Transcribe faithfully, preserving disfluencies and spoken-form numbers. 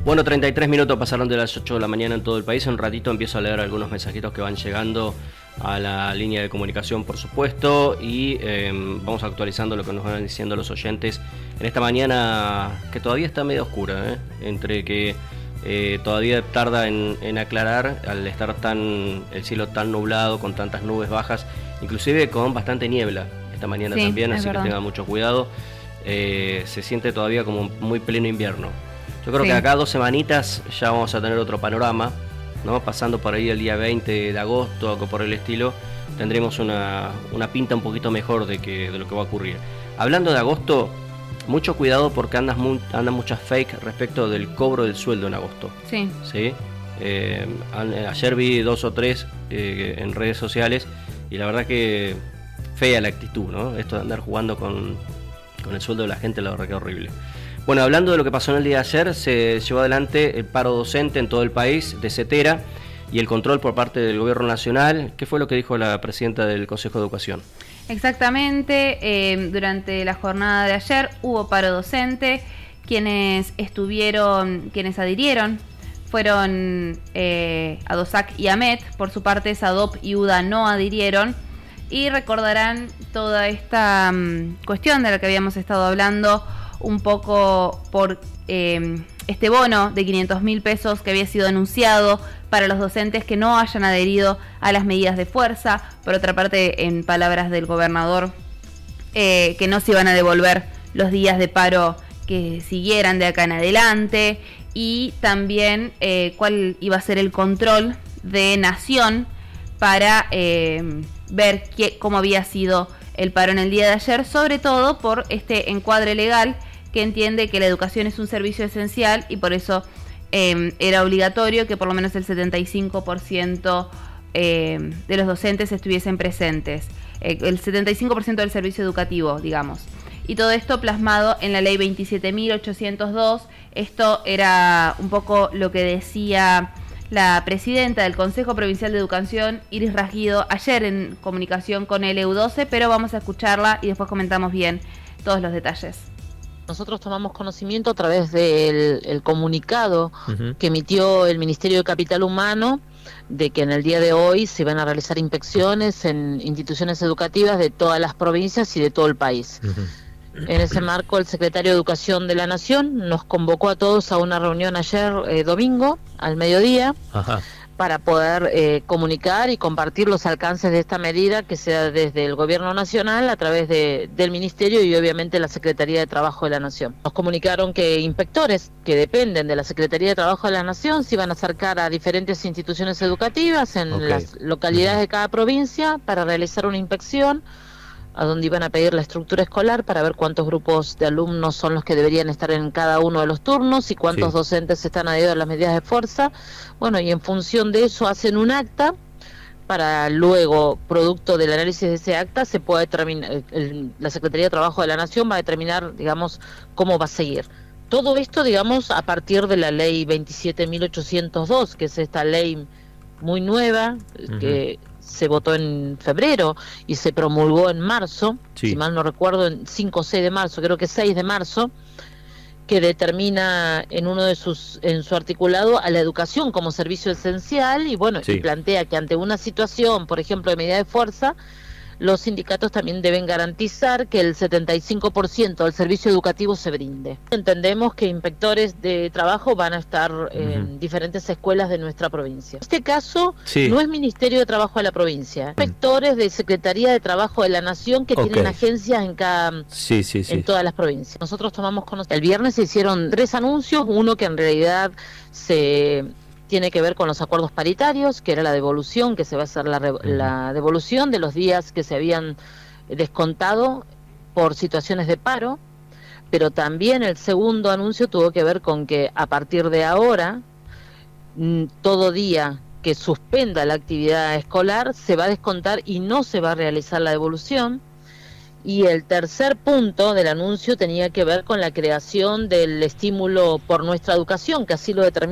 Bueno, treinta y tres minutos pasaron de las ocho de la mañana en todo el país. En un ratito empiezo a leer algunos mensajitos que van llegando a la línea de comunicación, por supuesto, y eh, vamos actualizando lo que nos van diciendo los oyentes en esta mañana que todavía está medio oscura, ¿eh? Entre que eh, todavía tarda en, en aclarar al estar tan el cielo tan nublado, con tantas nubes bajas, inclusive con bastante niebla esta mañana sí, también, así verdad. Que tengan mucho cuidado. Eh, se siente todavía como muy pleno invierno. Yo creo sí. que acá dos semanitas ya vamos a tener otro panorama, ¿no? Pasando por ahí el día veinte de agosto, algo por el estilo, tendremos una, una pinta un poquito mejor de, que, de lo que va a ocurrir. Hablando de agosto, mucho cuidado porque andan, mu andan muchas fake respecto del cobro del sueldo en agosto. Sí. ¿Sí? Eh, ayer vi dos o tres eh, en redes sociales y la verdad que fea la actitud, ¿no? Esto de andar jugando con, con el sueldo de la gente, la verdad que horrible. Bueno, hablando de lo que pasó en el día de ayer, se llevó adelante el paro docente en todo el país de CETERA y el control por parte del Gobierno Nacional. ¿Qué fue lo que dijo la presidenta del Consejo de Educación? Exactamente, eh, durante la jornada de ayer hubo paro docente. Quienes estuvieron, quienes adhirieron fueron eh, ADOSAC y AMET. Por su parte, SADOP y UDA no adhirieron. Y recordarán toda esta um, cuestión de la que habíamos estado hablando, un poco por eh, este bono de quinientos mil pesos que había sido anunciado para los docentes que no hayan adherido a las medidas de fuerza. Por otra parte, en palabras del gobernador, eh, que no se iban a devolver los días de paro que siguieran de acá en adelante, y también eh, cuál iba a ser el control de Nación para eh, ver qué, cómo había sido el paro en el día de ayer, sobre todo por este encuadre legal que entiende que la educación es un servicio esencial y por eso eh, era obligatorio que por lo menos el setenta y cinco por ciento eh, de los docentes estuviesen presentes, eh, el setenta y cinco por ciento del servicio educativo, digamos. Y todo esto plasmado en la ley veintisiete mil ochocientos dos. Esto era un poco lo que decía la presidenta del Consejo Provincial de Educación, Iris Rasguido, ayer en comunicación con el E U doce, pero vamos a escucharla y después comentamos bien todos los detalles. Nosotros tomamos conocimiento a través del el comunicado uh-huh. que emitió el Ministerio de Capital Humano de que en el día de hoy se van a realizar inspecciones en instituciones educativas de todas las provincias y de todo el país. Uh-huh. En ese marco, el secretario de Educación de la Nación nos convocó a todos a una reunión ayer eh, domingo, al mediodía, Ajá. para poder eh, comunicar y compartir los alcances de esta medida que sea desde el Gobierno Nacional a través de, del Ministerio y obviamente la Secretaría de Trabajo de la Nación. Nos comunicaron que inspectores que dependen de la Secretaría de Trabajo de la Nación se iban a acercar a diferentes instituciones educativas en okay. las localidades de cada provincia para realizar una inspección, a donde iban a pedir la estructura escolar para ver cuántos grupos de alumnos son los que deberían estar en cada uno de los turnos y cuántos sí. docentes están adheridos a las medidas de fuerza. Bueno, y en función de eso hacen un acta para luego, producto del análisis de ese acta, se puede determinar, el, la Secretaría de Trabajo de la Nación va a determinar, digamos, cómo va a seguir. Todo esto, digamos, a partir de la ley veintisiete mil ochocientos dos, que es esta ley muy nueva, uh-huh. que se votó en febrero y se promulgó en marzo, sí. si mal no recuerdo, en cinco o seis de marzo, creo que seis de marzo, que determina en uno de sus en su articulado a la educación como servicio esencial y bueno, sí. y plantea que ante una situación, por ejemplo, de medida de fuerza, los sindicatos también deben garantizar que el setenta y cinco por ciento del servicio educativo se brinde. Entendemos que inspectores de trabajo van a estar en uh-huh. diferentes escuelas de nuestra provincia. En este caso, sí. no es Ministerio de Trabajo de la provincia, inspectores de Secretaría de Trabajo de la Nación que okay. tienen agencias en cada sí, sí, sí. en todas las provincias. Nosotros tomamos conocimiento. El viernes se hicieron tres anuncios, uno que en realidad se tiene que ver con los acuerdos paritarios, que era la devolución, que se va a hacer la, re, la devolución de los días que se habían descontado por situaciones de paro, pero también el segundo anuncio tuvo que ver con que a partir de ahora, todo día que suspenda la actividad escolar se va a descontar y no se va a realizar la devolución. Y el tercer punto del anuncio tenía que ver con la creación del estímulo por nuestra educación, que así lo determina